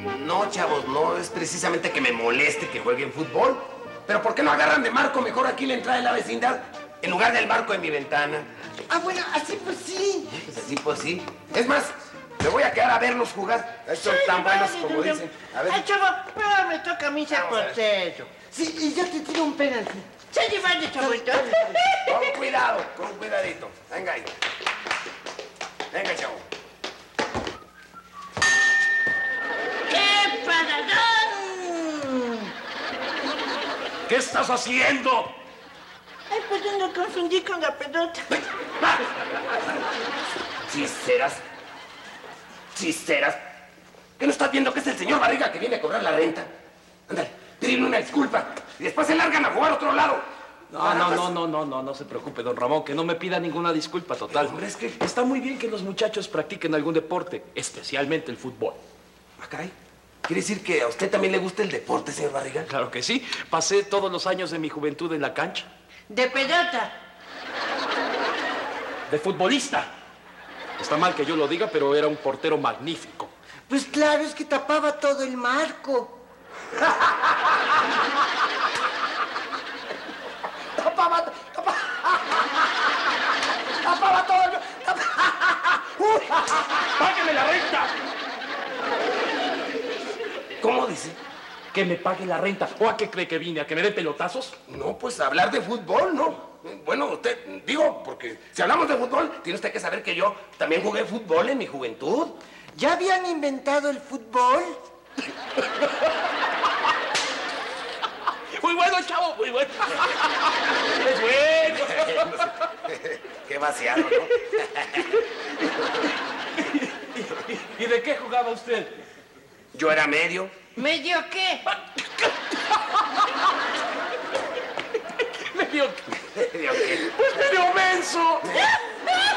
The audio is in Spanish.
No, chavos, no es precisamente que me moleste que jueguen fútbol. Pero ¿por qué no agarran de marco mejor aquí la entrada de la vecindad en lugar del marco de mi ventana? Ah, bueno, así pues sí. Pues así pues sí. Es más, me voy a quedar a verlos jugar. Son tan buenos como dicen. A ver. Ay, chavo, pero me toca a mí ser portero. Sí, y yo te tiro un penalti. ¡Se vale, chavito! Con cuidado, con cuidadito. Venga ahí. Venga, chavo. ¡Qué paradón! ¿Qué estás haciendo? Ay, pues yo no confundí con la pelota. Chisteras. Chisteras. ¿Qué no estás viendo que es el señor Barriga que viene a cobrar la renta? Ándale, pídele una disculpa. Y después se largan a jugar a otro lado. No se preocupe, don Ramón, que no me pida ninguna disculpa, total. Hombre, es que... Está muy bien que los muchachos practiquen algún deporte, especialmente el fútbol. Ah, caray. ¿Quiere decir que a usted también le gusta el deporte, señor Barriga? Claro que sí. Pasé todos los años de mi juventud en la cancha. De pelota. De futbolista. Está mal que yo lo diga, pero era un portero magnífico. Pues claro, es que tapaba todo el marco. Tapaba todo el... ¡Págueme la renta! ¿Cómo dice? Que me pague la renta. ¿O a qué cree que vine? ¿A que me dé pelotazos? No, pues hablar de fútbol, ¿no? Bueno, usted, digo, porque si hablamos de fútbol, tiene usted que saber que yo también jugué fútbol en mi juventud. ¿Ya habían inventado el fútbol? Muy bueno, chavo, muy bueno. Es bueno. Qué vaciado, ¿no? ¿Y de qué jugaba usted? Yo era medio. ¿Medio qué? Medio... ¿Medio qué? Pues medio menso.